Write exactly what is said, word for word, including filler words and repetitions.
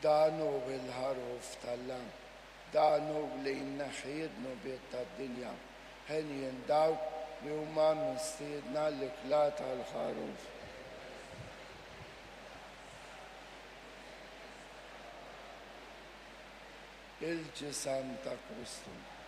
دانو بالهروف تلم دانو لإن خيدنو بيت الدنيا هن ينداو ليوما مستيدنا لكلات الخروف الجسام تقوستم